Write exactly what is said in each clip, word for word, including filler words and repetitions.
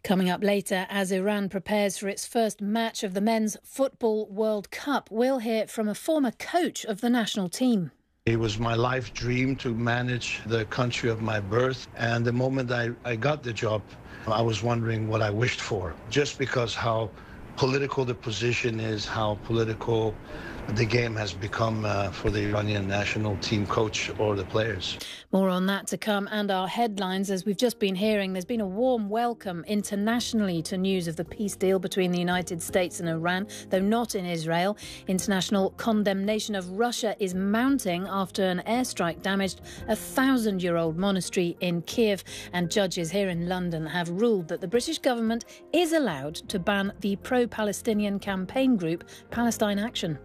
Coming up later, as Iran prepares for its first match of the Men's Football World Cup, we'll hear from a former coach of the national team. It was my life dream to manage the country of my birth, and the moment I, I got the job, I was wondering what I wished for, just because how political the position is, how political the game has become uh, for the Iranian national team coach or the players. More on that to come, and our headlines. As we've just been hearing, there's been a warm welcome internationally to news of the peace deal between the United States and Iran, though not in Israel. International condemnation of Russia is mounting after an airstrike damaged a thousand-year-old monastery in Kiev, and judges here in London have ruled that the British government is allowed to ban the pro-Palestinian campaign group Palestine Action.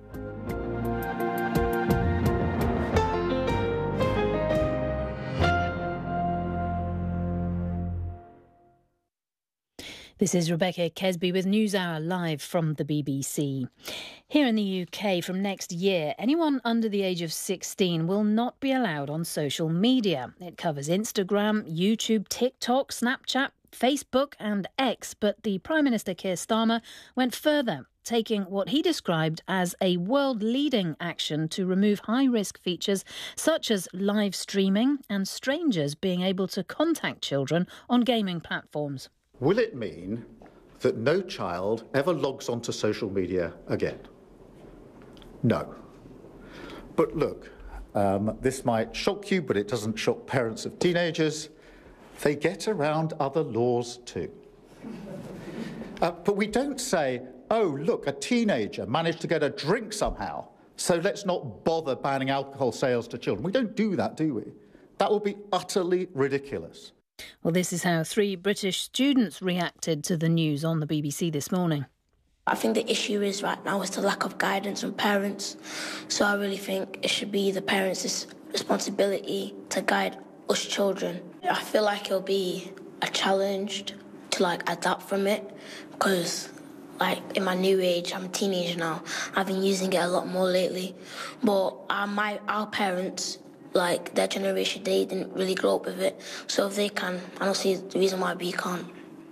This is Rebecca Kesby with NewsHour live from the B B C. Here in the U K, from next year, anyone under the age of sixteen will not be allowed on social media. It covers Instagram, YouTube, TikTok, Snapchat, Facebook and X, but the Prime Minister Keir Starmer went further, taking what he described as a world-leading action to remove high-risk features such as live streaming and strangers being able to contact children on gaming platforms. Will it mean that no child ever logs onto social media again? No. But look, um, this might shock you, but it doesn't shock parents of teenagers. They get around other laws too. Uh, but we don't say, oh, look, a teenager managed to get a drink somehow, so let's not bother banning alcohol sales to children. We don't do that, do we? That would be utterly ridiculous. Well, this is how three British students reacted to the news on the B B C this morning. I think the issue is right now is the lack of guidance from parents. So I really think it should be the parents' responsibility to guide us children. I feel like it'll be a challenge to like adapt from it because like in my new age, I'm a teenager now. I've been using it a lot more lately. But our, my, our parents, like their generation, they didn't really grow up with it. So if they can, I don't see the reason why we can't.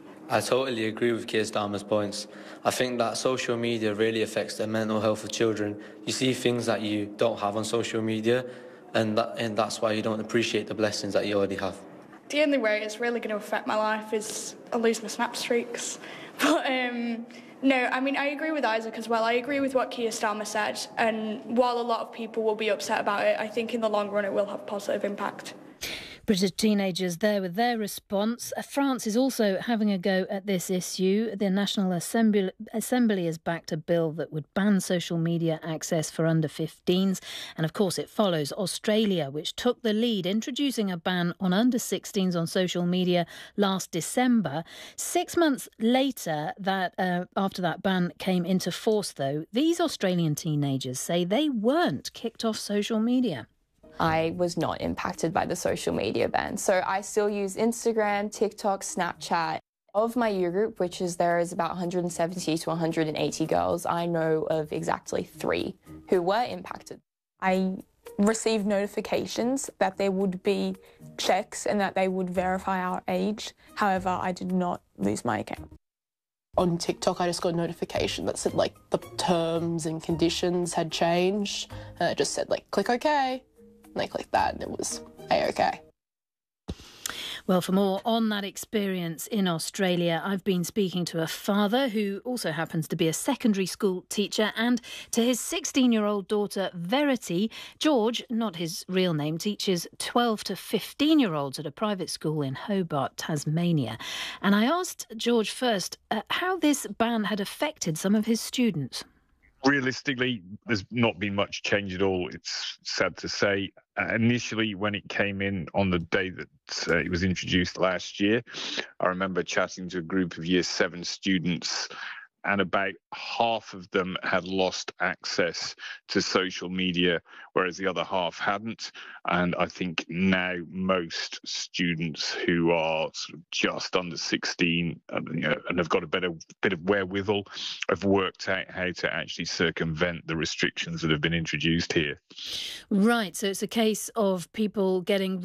I totally agree with Keir Starmer's points. I think that social media really affects the mental health of children. You see things that you don't have on social media, and, that, and that's why you don't appreciate the blessings that you already have. The only way it's really going to affect my life is I lose my snap streaks. But um, no, I mean, I agree with Isaac as well. I agree with what Keir Starmer said. And while a lot of people will be upset about it, I think in the long run it will have a positive impact. British teenagers there with their response. France is also having a go at this issue. The National Assembly, Assembly has backed a bill that would ban social media access for under fifteens. And of course it follows Australia, which took the lead, introducing a ban on under sixteens on social media last December. Six months later, that uh, after that ban came into force, though, these Australian teenagers say they weren't kicked off social media. I was not impacted by the social media ban. So I still use Instagram, TikTok, Snapchat. Of my year group, which is there is about one hundred seventy to one hundred eighty girls, I know of exactly three who were impacted. I received notifications that there would be checks and that they would verify our age. However, I did not lose my account. On TikTok, I just got a notification that said, like, the terms and conditions had changed. And it just said, like, click OK. And I clicked that and it was A-OK. Well, for more on that experience in Australia, I've been speaking to a father who also happens to be a secondary school teacher, and to his sixteen-year-old daughter, Verity. George, not his real name, teaches twelve to fifteen-year-olds at a private school in Hobart, Tasmania. And I asked George first uh, how this ban had affected some of his students. Realistically, there's not been much change at all. It's sad to say. Uh, initially, when it came in on the day that uh, it was introduced last year, I remember chatting to a group of year seven students, and about half of them had lost access to social media, whereas the other half hadn't. And I think now most students who are sort of just under sixteen and, you know, and have got a better bit of wherewithal have worked out how to actually circumvent the restrictions that have been introduced here. Right, so it's a case of people getting